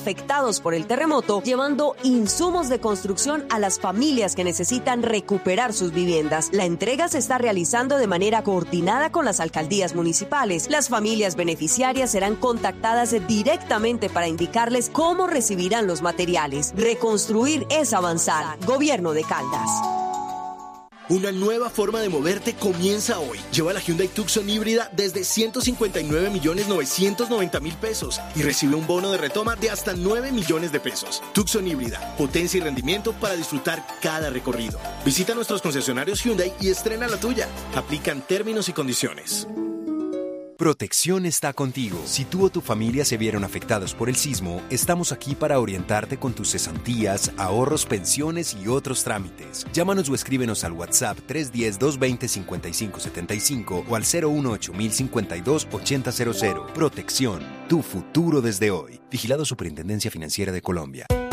afectados por el terremoto, llevando insumos de construcción a las familias que necesitan recuperar sus viviendas. La entrega se está realizando de manera coordinada con las alcaldías municipales. Las familias beneficiarias serán contactadas directamente para indicarles cómo recibirán los materiales. Reconstruir es avanzar. Gobierno de Caldas. Una nueva forma de moverte comienza hoy. Lleva la Hyundai Tucson híbrida desde 159.990.000 pesos y recibe un bono de retoma de hasta 9 millones de pesos. Tucson híbrida, potencia y rendimiento para disfrutar cada recorrido. Visita nuestros concesionarios Hyundai y estrena la tuya. Aplican términos y condiciones. Protección está contigo. Si tú o tu familia se vieron afectados por el sismo, estamos aquí para orientarte con tus cesantías, ahorros, pensiones y otros trámites. Llámanos o escríbenos al WhatsApp 310-220-5575 o al 018-052-8000. Protección, tu futuro desde hoy. Vigilado Superintendencia Financiera de Colombia.